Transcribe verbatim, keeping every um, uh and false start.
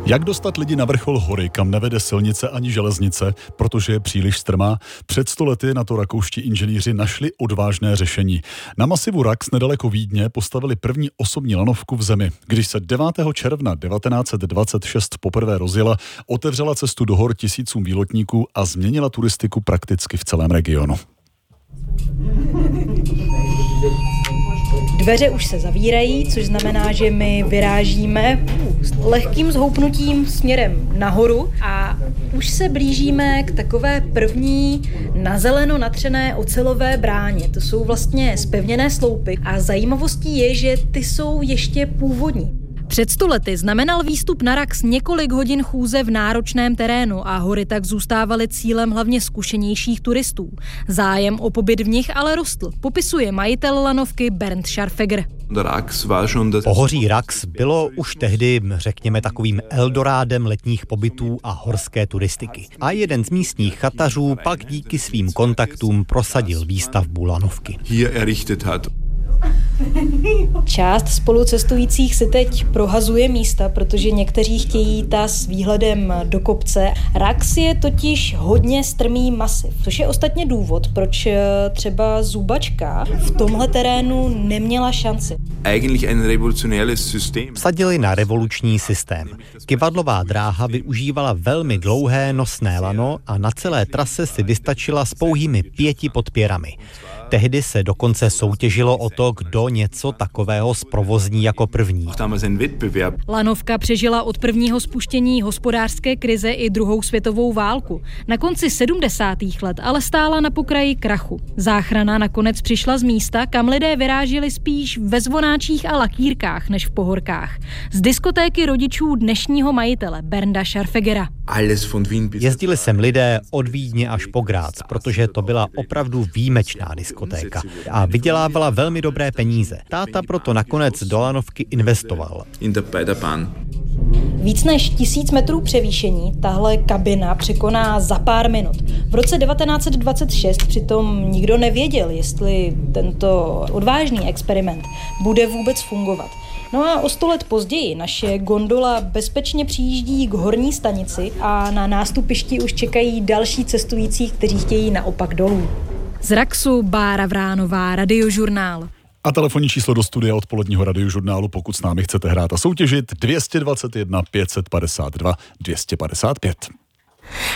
Jak dostat lidi na vrchol hory, kam nevede silnice ani železnice, protože je příliš strmá? Před sto lety na to rakouští inženýři našli odvážné řešení. Na masivu Rax nedaleko Vídně postavili první osobní lanovku v zemi. Když se devátého června devatenáct set dvacet šest poprvé rozjela, otevřela cestu do hor tisícům výletníků a změnila turistiku prakticky v celém regionu. Dveře už se zavírají, což znamená, že my vyrážíme s lehkým zhoupnutím směrem nahoru a už se blížíme k takové první na zeleno natřené ocelové bráně. To jsou vlastně zpevněné sloupy a zajímavostí je, že ty jsou ještě původní. Před sto lety znamenal výstup na Rax několik hodin chůze v náročném terénu a hory tak zůstávaly cílem hlavně zkušenějších turistů. Zájem o pobyt v nich ale rostl, popisuje majitel lanovky Bernd Scharfegger. Pohoří Rax bylo už tehdy, řekněme, takovým eldorádem letních pobytů a horské turistiky. A jeden z místních chatařů pak díky svým kontaktům prosadil výstavbu lanovky. Část spolucestujících si teď prohazuje místa, protože někteří chtějí ta s výhledem do kopce. Rax je totiž hodně strmý masiv, což je ostatně důvod, proč třeba zubačka v tomhle terénu neměla šanci. Vsadili na revoluční systém. Kyvadlová dráha využívala velmi dlouhé nosné lano a na celé trase si vystačila s pouhými pěti podpěrami. Tehdy se dokonce soutěžilo o to, kdo něco takového zprovozní jako první. Lanovka přežila od prvního spuštění hospodářské krize i druhou světovou válku. Na konci sedmdesátých let ale stála na pokraji krachu. Záchrana nakonec přišla z místa, kam lidé vyráželi spíš ve zvonáčích a lakírkách než v pohorkách. Z diskotéky rodičů dnešního majitele Bernda Scharfeggera. Jezdili sem lidé od Vídně až po Grác, protože to byla opravdu výjimečná diskotéka a vydělávala velmi dobré peníze. Táta proto nakonec do lanovky investoval. Víc než tisíc metrů převýšení tahle kabina překoná za pár minut. V roce devatenáct set dvacet šest přitom nikdo nevěděl, jestli tento odvážný experiment bude vůbec fungovat. No a o sto let později naše gondola bezpečně přijíždí k horní stanici a na nástupišti už čekají další cestující, kteří chtějí naopak dolů. Z Raxu Bára Vránová, Radiožurnál. A telefonní číslo do studia odpoledního Radiožurnálu, pokud s námi chcete hrát a soutěžit, dvě stě dvacet jedna pět set padesát dva dvě stě padesát pět.